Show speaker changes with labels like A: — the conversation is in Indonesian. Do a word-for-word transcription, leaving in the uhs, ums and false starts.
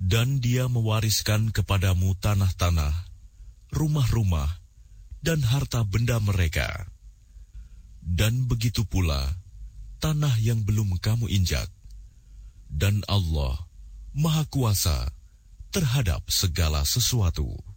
A: Dan Dia mewariskan kepadamu tanah-tanah, rumah-rumah, dan harta benda mereka. Dan begitu pula tanah yang belum kamu injak. Dan Allah Maha Kuasa terhadap segala sesuatu.